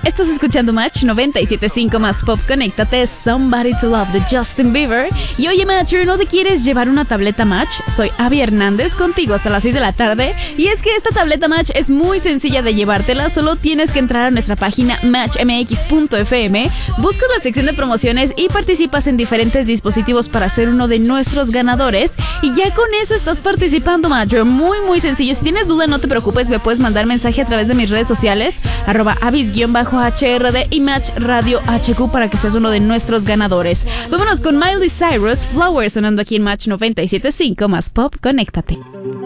Estás escuchando Match 97.5 más Pop. Conéctate, Somebody to Love de Justin Bieber. Y oye, Matcher, ¿no te quieres llevar una tableta Match? Soy Abby Hernández, contigo hasta las 6 de la tarde. Y es que esta tableta Match es muy sencilla de llevártela. Solo tienes que entrar a nuestra página matchmx.fm, buscas la sección de promociones y participas en diferentes dispositivos para ser uno de nuestros ganadores. Y ya con eso estás participando, Matcher. Muy, muy sencillo. Si tienes duda, no te preocupes, me puedes mandar mensaje a través de mis redes sociales, @abis_HRD y Match Radio HQ para que seas uno de nuestros ganadores. Vámonos con Miley Cyrus, Flowers, sonando aquí en Match 97.5 más Pop. Conéctate.